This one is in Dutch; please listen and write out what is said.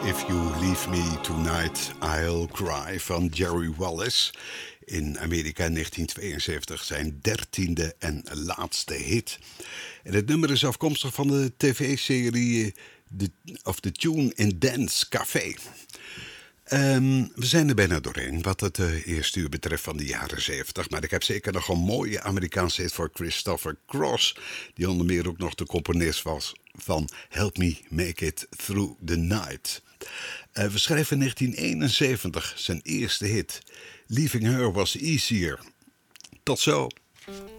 If You Leave Me Tonight, I'll Cry van Jerry Wallace. In Amerika in 1972 zijn 13e en laatste hit. En het nummer is afkomstig van de tv-serie The Tune in Dance Café. We zijn er bijna doorheen wat het eerste uur betreft van de jaren 70. Maar ik heb zeker nog een mooie Amerikaanse hit voor Christopher Cross. Die onder meer ook nog de componist was van Help Me Make It Through the Night. We schrijven in 1971 zijn eerste hit. Leaving Her Was Easier. Tot zo.